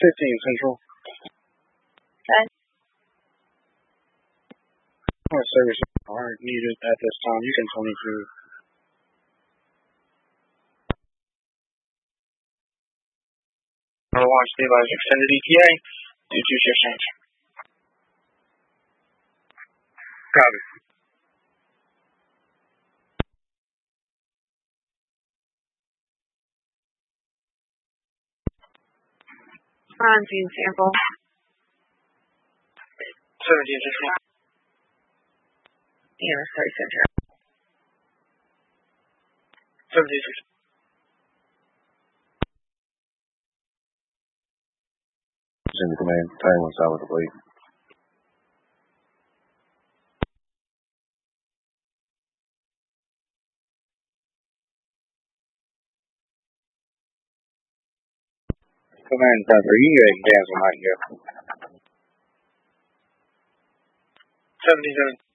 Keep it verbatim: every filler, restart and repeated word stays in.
fifteen Central. Okay. What services are needed at this time? You can tell me through. Launch stabilizer extended E T A. Do two shift change. Copy. seventeen sample. seventeen Central. Yeah, sorry, Central. seventeen Central. Send the command. Time one solid complete. Command Center, you can cancel my here. seventeen seven.